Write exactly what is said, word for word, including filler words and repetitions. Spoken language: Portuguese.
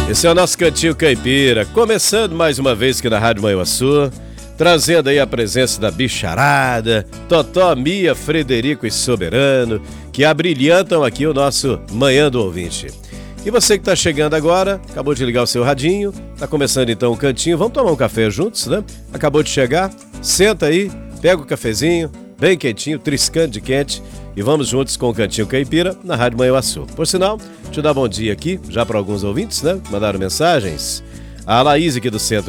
Esse é o nosso Cantinho Caipira, começando mais uma vez aqui na Rádio Manhuaçu, trazendo aí a presença da bicharada, Totó, Mia, Frederico e Soberano, que abrilhantam aqui o nosso Manhã do Ouvinte. E você que está chegando agora, acabou de ligar o seu radinho, está começando então o Cantinho, vamos tomar um café juntos, né? Acabou de chegar, senta aí, pega o cafezinho, bem quentinho, triscando de quente, e vamos juntos com o Cantinho Caipira na Rádio Manhuaçu. Por sinal, deixa eu dar bom dia aqui, já para alguns ouvintes, né? Mandaram mensagens. A Laís aqui do centro